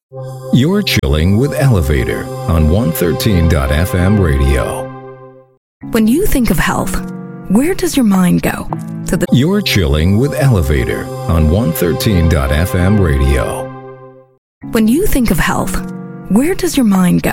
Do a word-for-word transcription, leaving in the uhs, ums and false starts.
You're chilling with Elevator on one thirteen F M radio. When you think of health, where does your mind go? To the You're chilling with Elevator on one thirteen F M radio. When you think of health, where does your mind go?